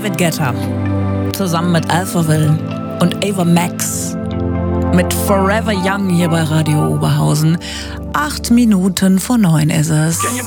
David Guetta zusammen mit Alphaville und Ava Max mit Forever Young hier bei Radio Oberhausen. 8 Minuten vor 9 ist es.